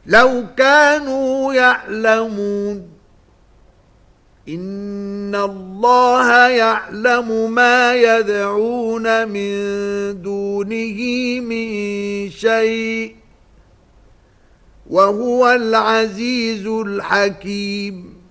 لو كانوا يعلمون. إن الله يعلم ما يدعون من دونه من شيء وهو العزيز الحكيم.